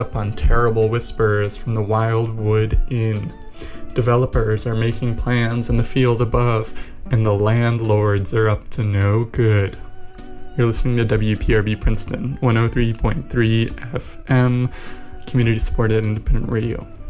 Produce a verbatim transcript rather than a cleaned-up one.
up on terrible whispers from the Wildwood Inn. Developers are making plans in the field above, and the landlords are up to no good. You're listening to W P R B Princeton, one oh three point three F M, community-supported independent radio.